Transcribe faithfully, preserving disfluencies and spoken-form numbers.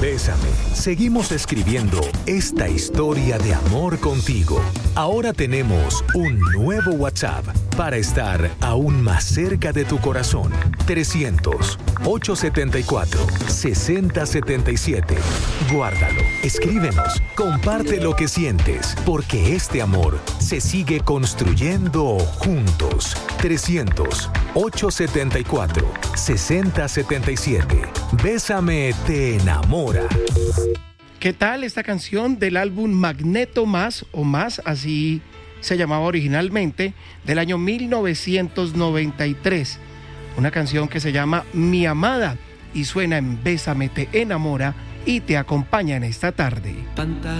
Bésame. Seguimos escribiendo esta historia de amor contigo. Ahora tenemos un nuevo WhatsApp para estar aún más cerca de tu corazón. trescientos, ochocientos setenta y cuatro, sesenta setenta y siete. Guárdalo, escríbenos, comparte lo que sientes, porque este amor se sigue construyendo juntos. trescientos, ochocientos setenta y cuatro, sesenta setenta y siete. Bésame te enamora. ¿Qué tal esta canción del álbum Magneto Más o Más, así se llamaba originalmente, del año mil novecientos noventa y tres? Una canción que se llama Mi Amada y suena en Bésame te enamora y te acompaña en esta tarde.